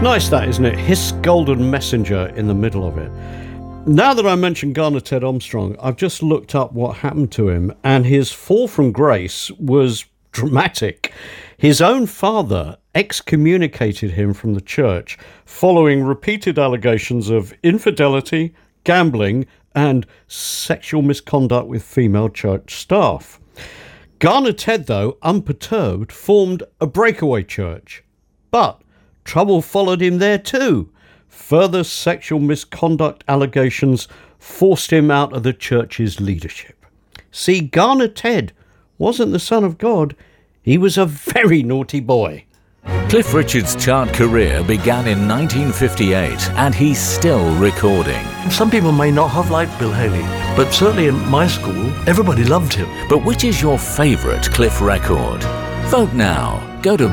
Nice that, isn't it? His Golden Messenger in the middle of it. Now that I mentioned Garner Ted Armstrong, I've just looked up what happened to him, and his fall from grace was dramatic. His own father excommunicated him from the church following repeated allegations of infidelity, gambling, and sexual misconduct with female church staff. Garner Ted, though, unperturbed, formed a breakaway church. But trouble followed him there too. Further sexual misconduct allegations forced him out of the church's leadership. See, Garner Ted wasn't the son of God. He was a very naughty boy. Cliff Richard's chart career began in 1958 and he's still recording. Some people may not have liked Bill Haley, but certainly in my school, everybody loved him. But which is your favourite Cliff record? Vote now. Go to